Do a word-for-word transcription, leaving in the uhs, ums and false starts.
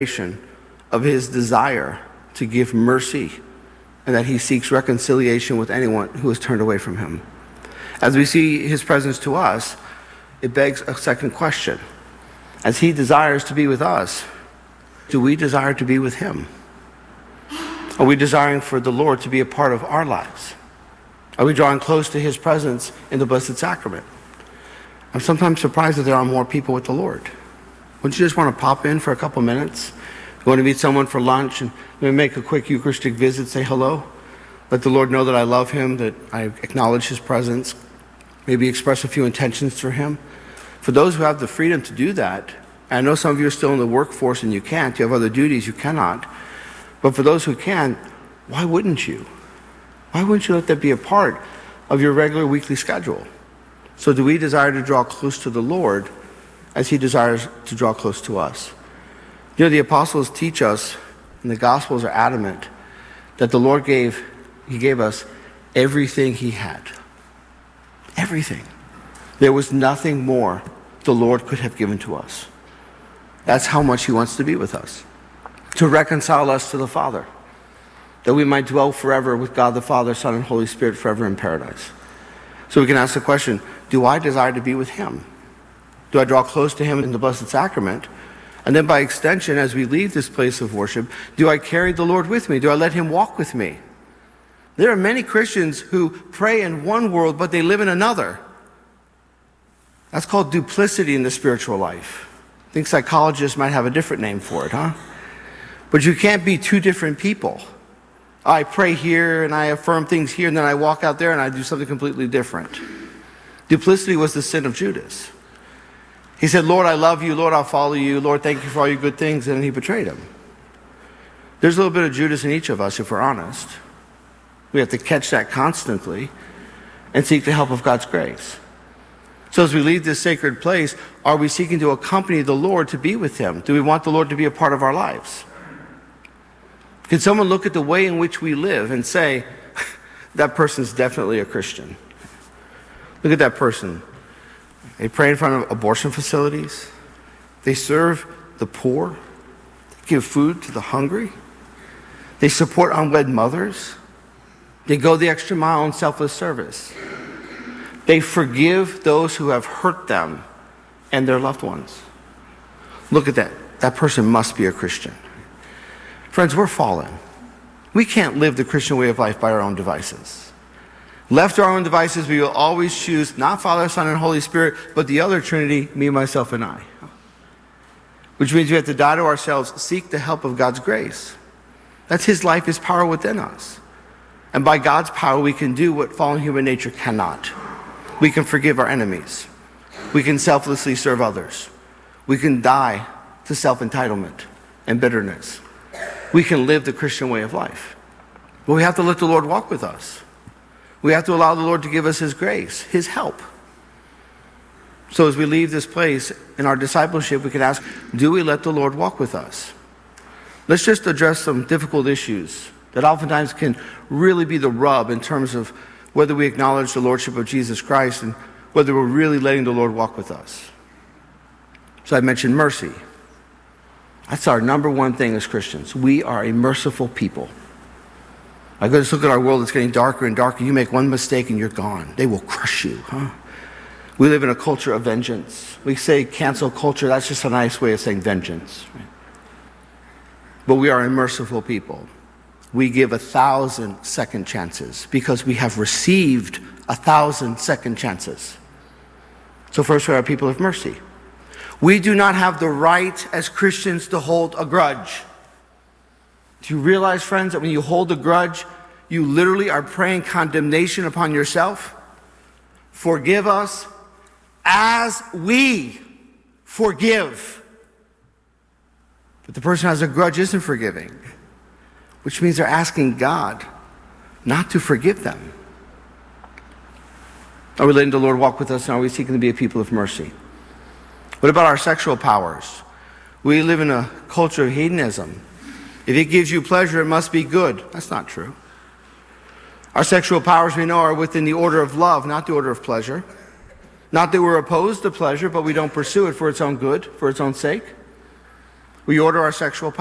of his desire to give mercy and that he seeks reconciliation with anyone who has turned away from him. As we see his presence to us, it begs a second question. As he desires to be with us, do we desire to be with him? Are we desiring for the Lord to be a part of our lives? Are we drawing close to his presence in the Blessed Sacrament? I'm sometimes surprised that there are more people with the Lord. Wouldn't you just want to pop in for a couple minutes? You want to meet someone for lunch and maybe make a quick Eucharistic visit, say hello? Let the Lord know that I love him, that I acknowledge his presence. Maybe express a few intentions for him. For those who have the freedom to do that, and I know some of you are still in the workforce and you can't, you have other duties, you cannot. But for those who can, why wouldn't you? Why wouldn't you let that be a part of your regular weekly schedule? So do we desire to draw close to the Lord as he desires to draw close to us? You know, the apostles teach us, and the Gospels are adamant, that the Lord gave, he gave us everything he had. Everything. There was nothing more the Lord could have given to us. That's how much he wants to be with us. To reconcile us to the Father, that we might dwell forever with God the Father, Son, and Holy Spirit forever in paradise. So we can ask the question, do I desire to be with him? Do I draw close to him in the Blessed Sacrament? And then by extension, as we leave this place of worship, do I carry the Lord with me? Do I let him walk with me? There are many Christians who pray in one world, but they live in another. That's called duplicity in the spiritual life. I think psychologists might have a different name for it, huh? But you can't be two different people. I pray here and I affirm things here, and then I walk out there and I do something completely different. Duplicity was the sin of Judas. He said, Lord, I love you. Lord, I'll follow you. Lord, thank you for all your good things. And he betrayed him. There's a little bit of Judas in each of us, if we're honest. We have to catch that constantly and seek the help of God's grace. So as we leave this sacred place, are we seeking to accompany the Lord to be with him? Do we want the Lord to be a part of our lives? Can someone look at the way in which we live and say, that person's definitely a Christian? Look at that person. They pray in front of abortion facilities. They serve the poor. They give food to the hungry. They support unwed mothers. They go the extra mile in selfless service. They forgive those who have hurt them and their loved ones. Look at that. That person must be a Christian. Friends, we're fallen. We can't live the Christian way of life by our own devices. Left to our own devices, we will always choose not Father, Son, and Holy Spirit, but the other Trinity, me, myself, and I. Which means we have to die to ourselves, seek the help of God's grace. That's his life, his power within us. And by God's power, we can do what fallen human nature cannot. We can forgive our enemies. We can selflessly serve others. We can die to self-entitlement and bitterness. We can live the Christian way of life. But we have to let the Lord walk with us. We have to allow the Lord to give us his grace, his help. So as we leave this place in our discipleship, we can ask, do we let the Lord walk with us? Let's just address some difficult issues that oftentimes can really be the rub in terms of whether we acknowledge the Lordship of Jesus Christ and whether we're really letting the Lord walk with us. So I mentioned mercy. That's our number one thing as Christians. We are a merciful people. I go to look at our world, it's getting darker and darker. You make one mistake and you're gone. They will crush you, huh? We live in a culture of vengeance. We say cancel culture, that's just a nice way of saying vengeance. Right? But we are a merciful people. We give a thousand second chances because we have received a thousand second chances. So first, we are people of mercy. We do not have the right as Christians to hold a grudge. Do you realize, friends, that when you hold a grudge, you literally are praying condemnation upon yourself? Forgive us as we forgive. But the person who has a grudge isn't forgiving, which means they're asking God not to forgive them. Are we letting the Lord walk with us, and are we seeking to be a people of mercy? What about our sexual powers? We live in a culture of hedonism. If it gives you pleasure, it must be good. That's not true. Our sexual powers, we know, are within the order of love, not the order of pleasure. Not that we're opposed to pleasure, but we don't pursue it for its own good, for its own sake. We order our sexual